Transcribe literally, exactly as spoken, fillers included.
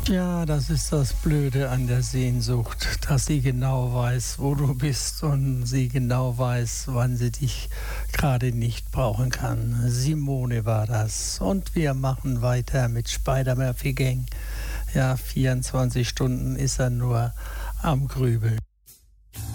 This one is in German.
Ja, das ist das Blöde an der Sehnsucht, dass sie genau weiß, wo du bist und sie genau weiß, wann sie dich gerade nicht brauchen kann. Simone war das. Und wir machen weiter mit Spider-Murphy Gang. Ja, vierundzwanzig Stunden ist er nur am Grübeln.